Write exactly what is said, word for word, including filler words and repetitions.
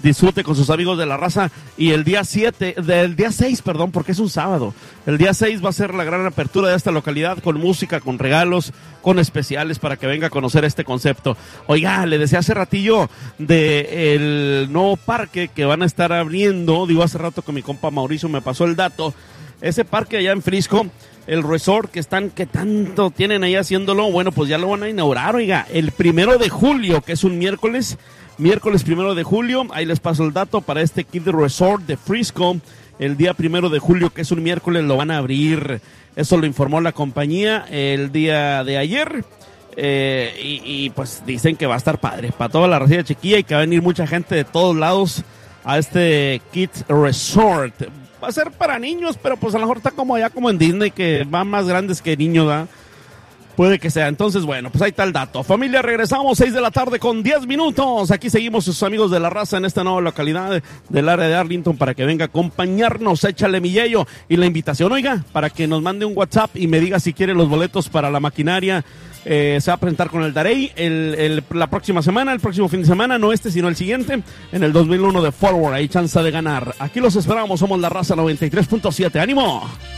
disfrute con sus amigos de la raza. Y el día siete, del día seis, perdón, porque es un sábado. El día seis va a ser la gran apertura de esta localidad con música, con regalos, con especiales para que venga a conocer este concepto. Oiga, le decía hace ratillo de el nuevo parque que van a estar abriendo. Digo, hace rato que mi compa Mauricio me pasó el dato. Ese parque allá en Frisco, el resort que están, que tanto tienen ahí haciéndolo, bueno, pues ya lo van a inaugurar, oiga, el primero de julio, que es un miércoles, miércoles primero de julio, ahí les paso el dato para este Kid Resort de Frisco, el día primero de julio, que es un miércoles, lo van a abrir, eso lo informó la compañía el día de ayer, eh, y, y pues dicen que va a estar padre, para toda la racilla chiquilla y que va a venir mucha gente de todos lados a este Kid Resort. Va a ser para niños, pero pues a lo mejor está como allá como en Disney, que van más grandes que niños, ¿verdad? Puede que sea. Entonces, bueno, pues ahí está el dato. Familia, regresamos seis de la tarde con diez minutos. Aquí seguimos sus amigos de la raza en esta nueva localidad del área de Arlington para que venga a acompañarnos. Échale mi yello. Y la invitación, oiga, para que nos mande un WhatsApp y me diga si quiere los boletos para la maquinaria. Eh, se va a presentar con el Darey el, el, la próxima semana, el próximo fin de semana, no este, sino el siguiente, en el dos mil uno de Forward. Hay chance de ganar. Aquí los esperamos, somos la raza noventa y tres punto siete. ¡Ánimo!